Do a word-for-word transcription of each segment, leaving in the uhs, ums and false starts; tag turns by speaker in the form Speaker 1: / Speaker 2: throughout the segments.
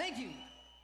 Speaker 1: Thank you.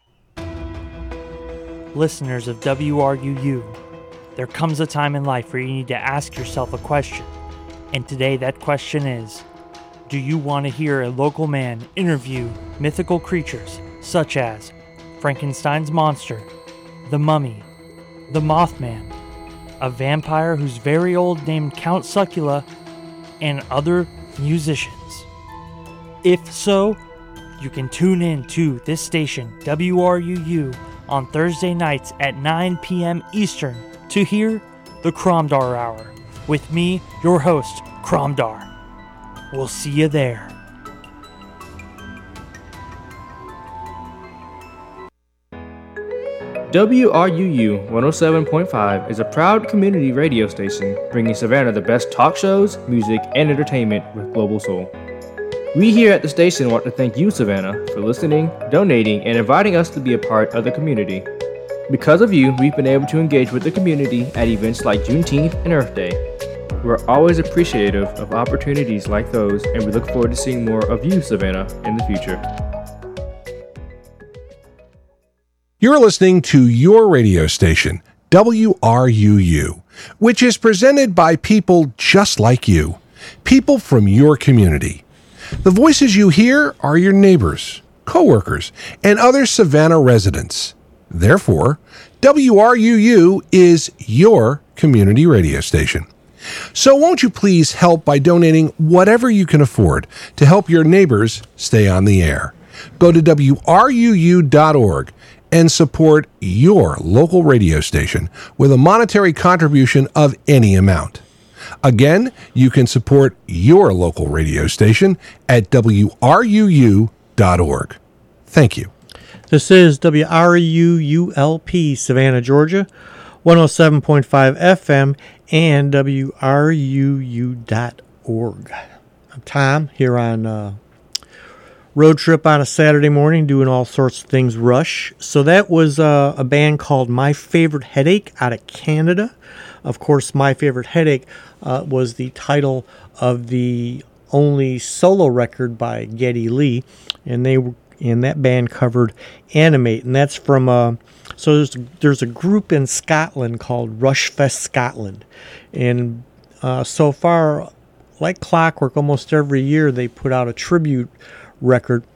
Speaker 2: Listeners of W R U U, there comes a time in life where you need to ask yourself a question. And today that question is, do you want to hear a local man interview mythical creatures such as Frankenstein's monster, the mummy, the Mothman, a vampire who's very old named Count Succula, and other musicians? If so, you can tune in to this station, W R U U, on Thursday nights at nine p.m. Eastern to hear the Cromdar Hour with me, your host, Cromdar. We'll see you there.
Speaker 3: W R U U one oh seven point five is a proud community radio station bringing Savannah the best talk shows, music, and entertainment with Global Soul. We here at the station want to thank you, Savannah, for listening, donating, and inviting us to be a part of the community. Because of you, we've been able to engage with the community at events like Juneteenth and Earth Day. We're always appreciative of opportunities like those, and we look forward to seeing more of you, Savannah, in the future.
Speaker 4: You're listening to your radio station, W R U U, which is presented by people just like you, people from your community. The voices you hear are your neighbors, coworkers, and other Savannah residents. Therefore, W R U U is your community radio station. So won't you please help by donating whatever you can afford to help your neighbors stay on the air? Go to W R U U dot org and support your local radio station with a monetary contribution of any amount. Again, you can support your local radio station at W R U U dot org. Thank you.
Speaker 5: This is W R U U L P, Savannah, Georgia, one oh seven point five F M, and W R U U dot org. I'm Tom, here on uh, Road Trip on a Saturday morning, doing all sorts of things Rush. So that was uh, a band called My Favorite Headache out of Canada. Of course, My Favorite Headache uh, was the title of the only solo record by Geddy Lee, and they and that band covered Animate, and that's from uh, so there's there's a group in Scotland called Rushfest Scotland, and uh, so far, like clockwork, almost every year they put out a tribute record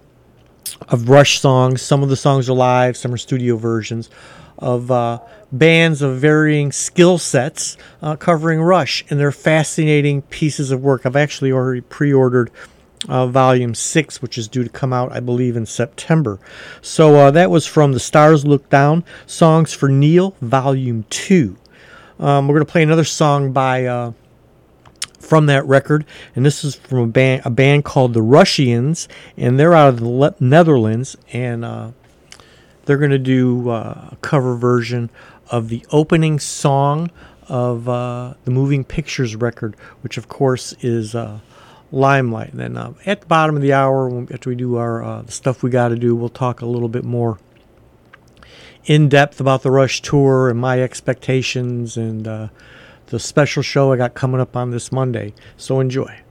Speaker 5: of Rush songs. Some of the songs are live, some are studio versions of uh, bands of varying skill sets uh, covering Rush, and they're fascinating pieces of work. I've actually already pre-ordered uh, Volume six, which is due to come out, I believe, in September. So uh, that was from The Stars Look Down, Songs for Neil, Volume two. Um, we're going to play another song by uh, from that record, and this is from a band, a band called the Rushians, and they're out of the Le- Netherlands, and uh, they're going to do uh, a cover version of the opening song of uh, the Moving Pictures record, which of course is uh, Limelight. And then uh, at the bottom of the hour, after we do our uh, the stuff we got to do, we'll talk a little bit more in depth about the Rush tour and my expectations and uh, the special show I got coming up on this Monday. So enjoy.